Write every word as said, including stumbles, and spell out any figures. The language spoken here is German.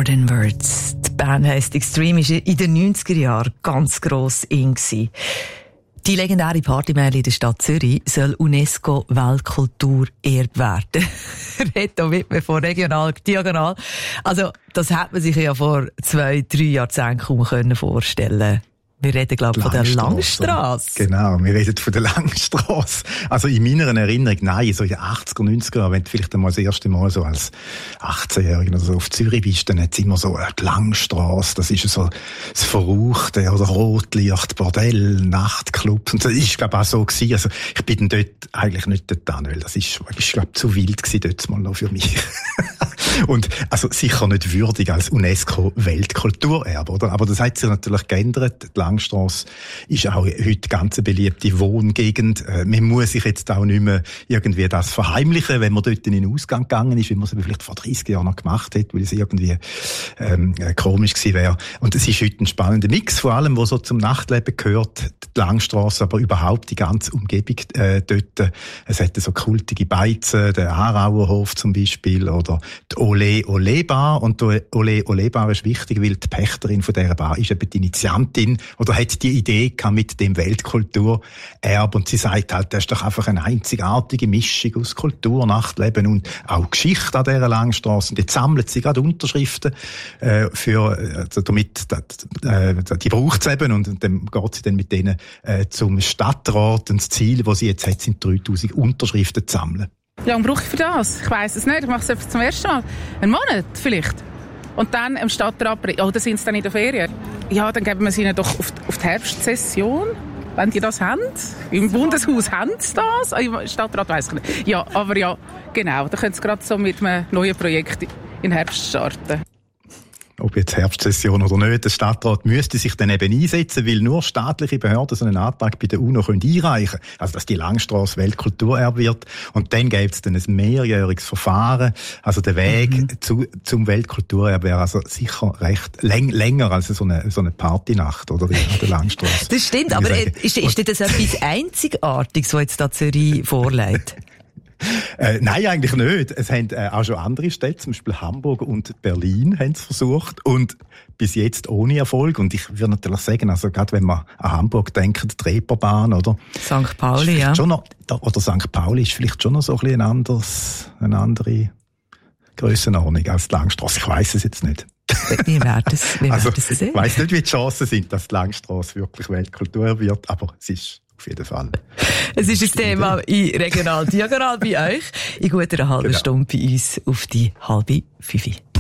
More Than Words. Die Band heisst Extreme, war in den neunziger Jahren ganz gross in gewesen. Die legendäre Partymeile in der Stadt Zürich soll UNESCO-Weltkulturerbe werden. Reto Wittmann von Regional Diagonal. Also, das hätte man sich ja vor zwei, drei Jahrzehnten kaum vorstellen können. Wir reden, glaube ich, von der Langstrasse. Genau, wir reden von der Langstrasse. Also in meiner Erinnerung, nein, so in den achtziger, neunziger Jahren, wenn du vielleicht einmal das erste Mal so als achtzehnjähriger oder so auf Zürich bist, dann hat es immer so die Langstrasse, das ist so das Verrauchte oder Rotlicht, Bordell, Nachtclubs. Und das ist, glaube ich, auch so gewesen. Also ich bin dort eigentlich nicht dort an, weil das ist, ist glaube ich, zu wild gewesen dort mal noch für mich. Und also sicher nicht würdig als UNESCO-Weltkulturerbe, oder? Aber das hat sich natürlich geändert. Die Langstrasse ist auch heute ganz eine beliebte Wohngegend. Man muss sich jetzt auch nicht mehr irgendwie das verheimlichen, wenn man dort in den Ausgang gegangen ist, wie man es vielleicht vor dreißig Jahren noch gemacht hat, weil es irgendwie ähm, komisch gewesen wäre. Und es ist heute ein spannender Mix, vor allem, was so zum Nachtleben gehört. Die Langstrasse, aber überhaupt die ganze Umgebung äh, dort. Es hat so kultige Beizen, der Aarauerhof zum Beispiel, oder die Ole Ole Bar. Und die Ole Ole Bar ist wichtig, weil die Pächterin von dieser Bar ist eben die Initiantin oder hat die Idee gehabt mit dem Weltkulturerbe. Und sie sagt halt, das ist doch einfach eine einzigartige Mischung aus Kultur, Nachtleben und auch Geschichte an dieser Langstrasse. Und jetzt sammelt sie gerade Unterschriften äh, für, also damit, äh, die braucht es eben, und dann geht sie dann mit denen äh, zum Stadtrat. Und das Ziel, das sie jetzt hat, sind dreitausend Unterschriften zu sammeln. Wie lange brauche ich für das? Ich weiss es nicht. Ich mache es einfach zum ersten Mal. Einen Monat vielleicht. Und dann im Stadtrat bringen. Oder sind sie dann in der Ferien? Ja, dann geben wir sie ihnen doch auf die, auf die Herbstsession. Wenn die das haben. Im Bundeshaus haben sie das. Im Stadtrat weiss ich nicht. Ja, aber ja, genau. Da können sie gerade so mit einem neuen Projekt in Herbst starten. Ob jetzt Herbstsession oder nicht, der Stadtrat müsste sich dann eben einsetzen, weil nur staatliche Behörden so einen Antrag bei der UNO können einreichen können. Also, dass die Langstrasse Weltkulturerbe wird. Und dann gibt es dann ein mehrjähriges Verfahren. Also, der Weg mhm. zu, zum Weltkulturerbe wäre also sicher recht läng, länger als so eine, so eine Partynacht, oder? Wie an der Langstrasse. Das stimmt, aber ist, ist das etwas Einzigartiges, was jetzt da Zürich vorlegt? Äh, nein, eigentlich nicht. Es haben äh, auch schon andere Städte, zum Beispiel Hamburg und Berlin, haben es versucht und bis jetzt ohne Erfolg. Und ich würde natürlich sagen, also gerade wenn man an Hamburg denkt, die Reeperbahn, oder? Sankt Pauli, ja. Schon noch, oder Sankt Pauli ist vielleicht schon noch so ein bisschen ein anderes, eine andere Grössenordnung als die Langstrasse. Ich weiss es jetzt nicht. Wir werden es, wir also, werden es sehen. Ich weiss nicht, wie die Chancen sind, dass die Langstrasse wirklich Weltkultur wird, aber es ist auf jeden Fall. Es ist ein Thema in Regional Diagonal bei euch. In guter halben genau. Stunde bei uns auf die halbe Fünfe.